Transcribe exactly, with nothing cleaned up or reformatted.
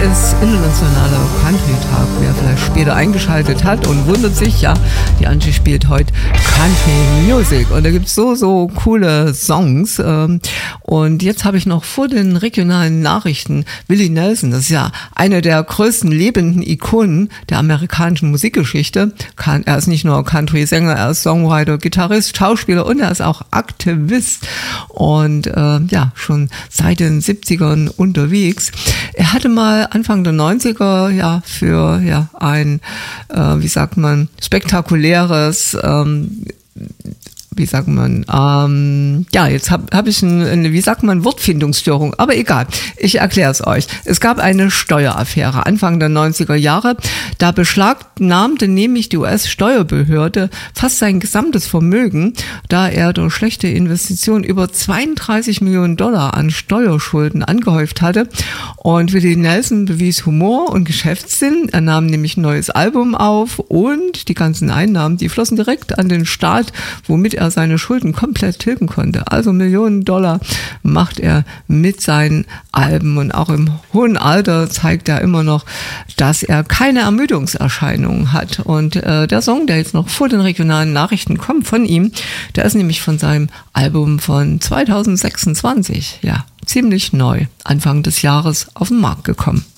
ist internationaler Country-Tag. Wer vielleicht später eingeschaltet hat und wundert sich, ja, die Angie spielt heute Country Music und da gibt es so, so coole Songs. Und jetzt habe ich noch vor den regionalen Nachrichten Willie Nelson, das ist ja eine der größten lebenden Ikonen der amerikanischen Musikgeschichte. Er ist nicht nur Country-Sänger, er ist Songwriter, Gitarrist, Schauspieler und er ist auch Aktivist und äh, ja, schon seit den siebzigern unterwegs. Er hatte mal Anfang der neunziger ja für ja ein, äh, wie sagt man, spektakuläres ähm, wie sagt man, ähm, ja, jetzt habe hab ich eine, eine, wie sagt man, Wortfindungsstörung, aber egal, ich erkläre es euch. Es gab eine Steueraffäre Anfang der neunziger Jahre, da beschlagnahmte nämlich die U S-Steuerbehörde fast sein gesamtes Vermögen, da er durch schlechte Investitionen über zweiunddreißig Millionen Dollar an Steuerschulden angehäuft hatte und Willie Nelson bewies Humor und Geschäftssinn, er nahm nämlich ein neues Album auf und die ganzen Einnahmen, die flossen direkt an den Staat, womit er er seine Schulden komplett tilgen konnte. Also Millionen Dollar macht er mit seinen Alben und auch im hohen Alter zeigt er immer noch, dass er keine Ermüdungserscheinungen hat. Und äh, der Song, der jetzt noch vor den regionalen Nachrichten kommt von ihm, der ist nämlich von seinem Album von zweitausendsechsundzwanzig, ja, ziemlich neu, Anfang des Jahres auf den Markt gekommen.